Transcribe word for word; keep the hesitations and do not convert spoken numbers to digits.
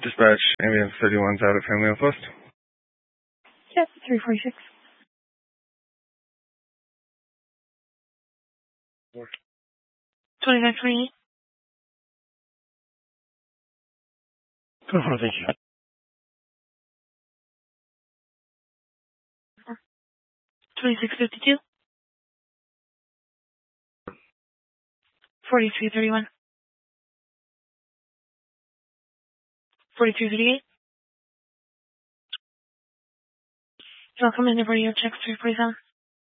Dispatch, ambulance thirty-one's out at Family Health West. Yes, three forty-six. twenty-nine twenty-eight. twenty-four, thank you. twenty-six fifty-two. forty-three thirty-one. forty-two thirty-eight. Welcome in, everybody. Your checks three forty-seven.